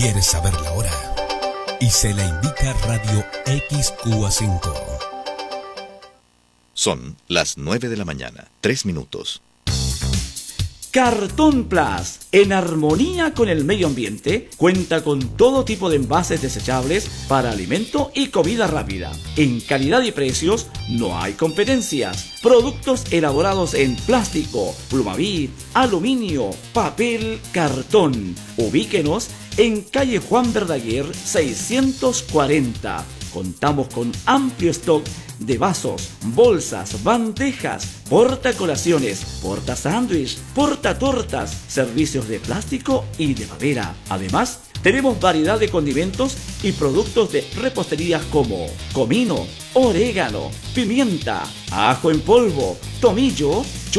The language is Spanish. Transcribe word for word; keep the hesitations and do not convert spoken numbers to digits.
¿Quieres saber la hora? Y se la indica Radio X Q A cinco. Son las nueve de la mañana, tres minutos. Cartón Plus, en armonía con el medio ambiente, cuenta con todo tipo de envases desechables para alimento y comida rápida. En calidad y precios no hay competencias. Productos elaborados en plástico, plumavit, aluminio, papel, cartón. Ubíquenos en calle Juan Verdaguer seiscientos cuarenta. Contamos con amplio stock de vasos, bolsas, bandejas, portacolaciones, porta sándwich, porta tortas, servicios de plástico y de madera. Además, tenemos variedad de condimentos y productos de repostería como comino, orégano, pimienta, ajo en polvo, tomillo